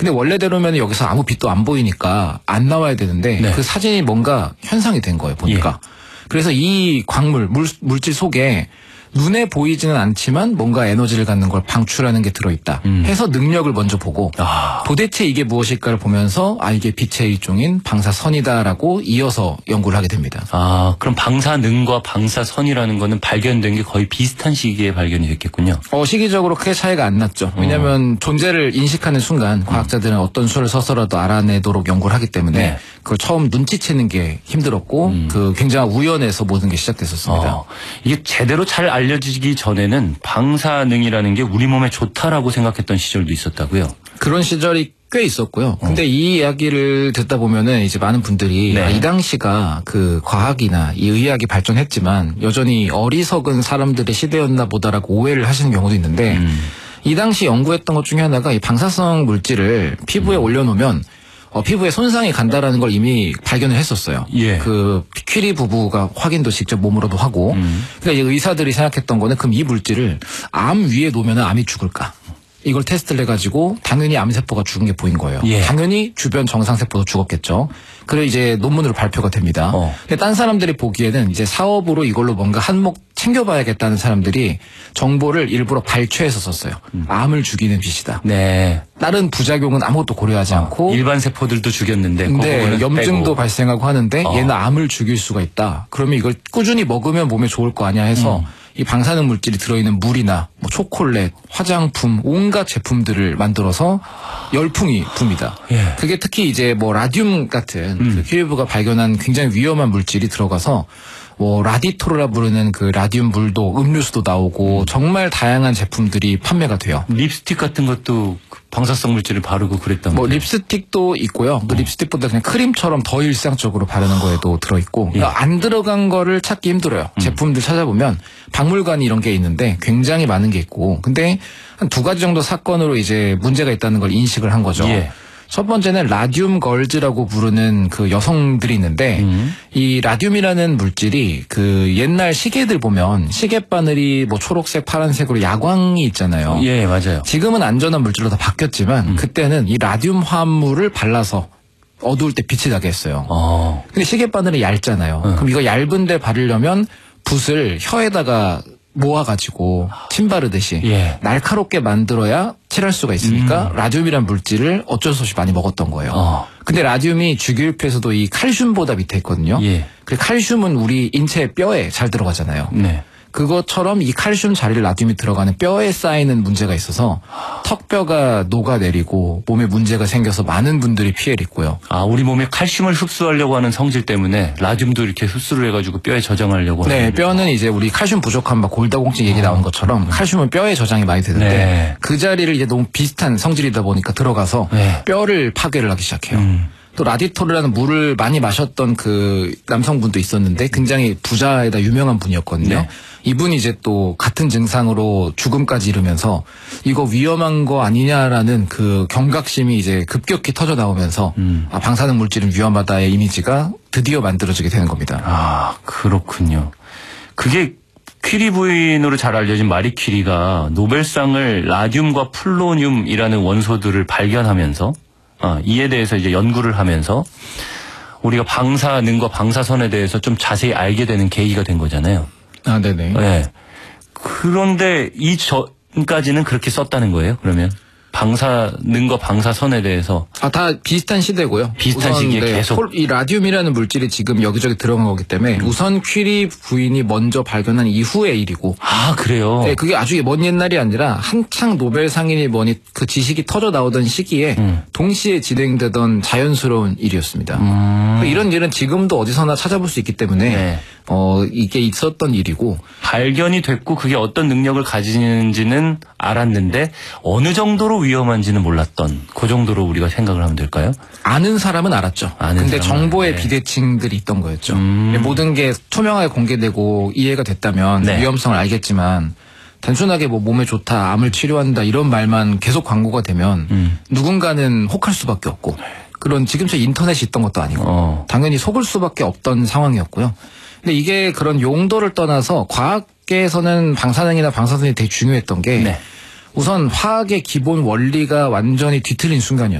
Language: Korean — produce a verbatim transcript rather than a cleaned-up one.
근데 원래대로면 여기서 아무 빛도 안 보이니까 안 나와야 되는데 네. 그 사진이 뭔가 현상이 된 거예요. 보니까. 예. 그래서 이 광물, 물, 물질 속에 눈에 보이지는 않지만 뭔가 에너지를 갖는 걸 방출하는 게 들어있다 음. 해서 능력을 먼저 보고 아. 도대체 이게 무엇일까를 보면서 아 이게 빛의 일종인 방사선이다라고 이어서 연구를 하게 됩니다. 아 그럼 방사능과 방사선이라는 거는 발견된 게 거의 비슷한 시기에 발견이 됐겠군요. 어 시기적으로 크게 차이가 안 났죠. 왜냐하면 어. 존재를 인식하는 순간 음. 과학자들은 어떤 수를 써서라도 알아내도록 연구를 하기 때문에 네. 그걸 처음 눈치채는 게 힘들었고 음. 그 굉장한 우연에서 모든 게 시작됐었습니다. 어. 이게 제대로 잘 알 알려지기 전에는 방사능이라는 게 우리 몸에 좋다라고 생각했던 시절도 있었다고요? 그런 시절이 꽤 있었고요. 근데 어. 이 이야기를 듣다 보면은 이제 많은 분들이 네. 아, 이 당시가 그 과학이나 이 의학이 발전했지만 여전히 어리석은 사람들의 시대였나 보다라고 오해를 하시는 경우도 있는데 음. 이 당시 연구했던 것 중에 하나가 이 방사성 물질을 피부에 음. 올려놓으면 어, 피부에 손상이 간다라는 걸 이미 발견을 했었어요. 예. 그 퀴리 부부가 확인도 직접 몸으로도 하고. 음. 그러니까 의사들이 생각했던 거는 그럼 이 물질을 암 위에 놓으면 암이 죽을까? 이걸 테스트를 해가지고 당연히 암세포가 죽은 게 보인 거예요. 예. 당연히 주변 정상세포도 죽었겠죠. 그래 이제 논문으로 발표가 됩니다. 어. 근데 딴 사람들이 보기에는 이제 사업으로 이걸로 뭔가 한몫 챙겨봐야겠다는 사람들이 정보를 일부러 발췌해서 썼어요. 음. 암을 죽이는 빛이다. 네. 다른 부작용은 아무것도 고려하지 어. 않고 일반 세포들도 죽였는데 네, 염증도 빼고. 발생하고 하는데 어. 얘는 암을 죽일 수가 있다. 그러면 이걸 꾸준히 먹으면 몸에 좋을 거 아니야 해서 음. 이 방사능 물질이 들어있는 물이나 뭐 초콜릿, 화장품, 온갖 제품들을 만들어서 열풍이 붑니다. 예. 그게 특히 이제 뭐 라듐 같은 음. 그 퀴리부가 발견한 굉장히 위험한 물질이 들어가서 뭐 라디토르라 부르는 그 라듐 물도 음료수도 나오고 음. 정말 다양한 제품들이 판매가 돼요. 립스틱 같은 것도 방사성 물질을 바르고 그랬던 뭐 립스틱도 있고요. 그 어. 립스틱보다 그냥 크림처럼 더 일상적으로 바르는 거에도 들어있고 예. 그러니까 안 들어간 거를 찾기 힘들어요. 음. 제품들 찾아보면 박물관이 이런 게 있는데 굉장히 많은 게 있고 근데 한 두 가지 정도 사건으로 이제 문제가 있다는 걸 인식을 한 거죠. 예. 첫 번째는 라듐 걸즈라고 부르는 그 여성들이 있는데 음. 이 라듐이라는 물질이 그 옛날 시계들 보면 시계 바늘이 뭐 초록색, 파란색으로 야광이 있잖아요. 예, 맞아요. 지금은 안전한 물질로 다 바뀌었지만 음. 그때는 이 라듐 화합물을 발라서 어두울 때 빛이 나게 했어요. 어. 근데 시계 바늘이 얇잖아요. 음. 그럼 이거 얇은데 바르려면 붓을 혀에다가 모아가지고 침 바르듯이 예. 날카롭게 만들어야 칠할 수가 있으니까 음. 라듐이란 물질을 어쩔 수 없이 많이 먹었던 거예요. 어. 근데 라듐이 주기율표에서도 이 칼슘보다 밑에 있거든요. 예. 그 칼슘은 우리 인체 뼈에 잘 들어가잖아요. 네. 그것처럼 이 칼슘 자리를 라듐이 들어가는 뼈에 쌓이는 문제가 있어서 턱뼈가 녹아내리고 몸에 문제가 생겨서 많은 분들이 피해를 입고요. 아, 우리 몸에 칼슘을 흡수하려고 하는 성질 때문에 라듐도 이렇게 흡수를 해가지고 뼈에 저장하려고 네, 하는. 뼈는 이제 우리 칼슘 부족한 막 골다공증 얘기 나온 것처럼 칼슘은 뼈에 저장이 많이 되는데 네. 그 자리를 이제 너무 비슷한 성질이다 보니까 들어가서 네. 뼈를 파괴를 하기 시작해요. 음. 또 라디토르라는 물을 많이 마셨던 그 남성분도 있었는데 굉장히 부자에다 유명한 분이었거든요. 네. 이분이 이제 또 같은 증상으로 죽음까지 이르면서 이거 위험한 거 아니냐라는 그 경각심이 이제 급격히 터져 나오면서 음. 아, 방사능 물질은 위험하다의 이미지가 드디어 만들어지게 되는 겁니다. 아, 그렇군요. 그게 퀴리 부인으로 잘 알려진 마리 퀴리가 노벨상을 라듐과 플로늄이라는 원소들을 발견하면서 아, 이에 대해서 이제 연구를 하면서 우리가 방사능과 방사선에 대해서 좀 자세히 알게 되는 계기가 된 거잖아요. 아, 네네. 네. 그런데 이 전까지는 그렇게 썼다는 거예요, 그러면? 방사능과 방사선에 대해서. 아, 다 비슷한 시대고요. 비슷한 시기에 네, 계속. 이 라듐이라는 물질이 지금 여기저기 들어간 거기 때문에 음. 우선 퀴리 부인이 먼저 발견한 이후의 일이고. 아, 그래요? 네, 그게 아주 먼 옛날이 아니라 한창 노벨상이니 뭐니 그 지식이 터져 나오던 시기에 음. 동시에 진행되던 자연스러운 일이었습니다. 음. 이런 일은 지금도 어디서나 찾아볼 수 있기 때문에 네. 어, 이게 있었던 일이고. 발견이 됐고 그게 어떤 능력을 가지는지는 알았는데 어느 정도로 위험한지는 몰랐던 그 정도로 우리가 생각을 하면 될까요? 아는 사람은 알았죠. 아는 근데 정보의 네. 비대칭들이 있던 거였죠. 음. 모든 게 투명하게 공개되고 이해가 됐다면 네. 위험성을 알겠지만 단순하게 뭐 몸에 좋다, 암을 치료한다 이런 말만 계속 광고가 되면 음. 누군가는 혹할 수밖에 없고 그런 지금처럼 인터넷이 있던 것도 아니고 어. 당연히 속을 수밖에 없던 상황이었고요. 근데 이게 그런 용도를 떠나서 과학계에서는 방사능이나 방사선이 되게 중요했던 게 네. 우선 화학의 기본 원리가 완전히 뒤틀린 순간이었어요.